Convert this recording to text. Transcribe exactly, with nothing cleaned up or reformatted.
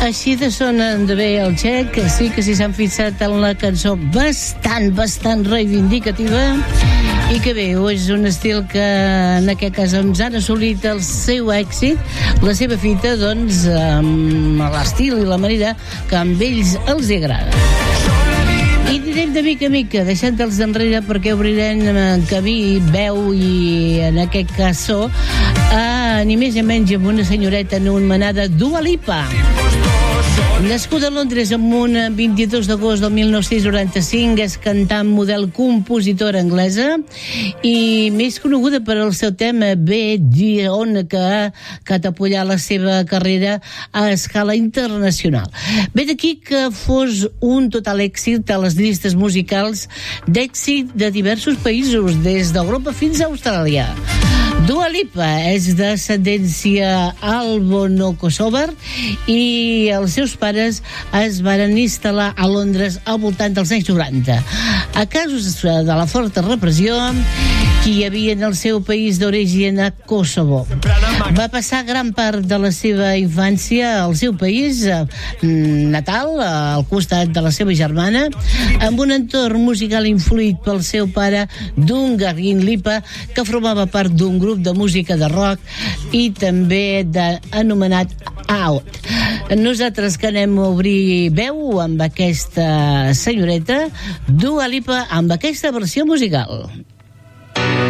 Així de sonen de bé el Txec, que sí que si s'han fixat en la cançó bastant, bastant reivindicativa, i que bé, és un estil que en aquest cas ens han assolit el seu èxit, la seva fita, doncs, amb l'estil i la manera que amb ells els agrada. I direm de mica a mica, deixant-los enrere, perquè obrirem camí, veu i, en aquest cas, so, a ni més ni menys amb una senyoreta anomenada Dua Lipa. Nascuda a Londres amb un vint-i-dos d'agost del mil nou-cents noranta-cinc, és cantant, model, compositora anglesa i més coneguda per al seu tema Be On, que ha catapullat la seva carrera a escala internacional. Ve d'aquí que fos un total èxit a les llistes musicals d'èxit de diversos països, des d'Europa fins a Austràlia. Dua Lipa és d'ascendència albono-kosovar i els seus pares es van instal·lar a Londres al voltant dels anys noranta. A causa de la forta repressió que hi havia en el seu país d'origen, a Kosovo. Va passar gran part de la seva infància al seu país natal, al costat de la seva germana, amb un entorn musical influït pel seu pare, Dungarin Lipa, que formava part d'un grup de música de rock i també de, anomenat Out. Nosaltres que anem a obrir veu amb aquesta senyoreta, Dua Lipa, amb aquesta versió musical.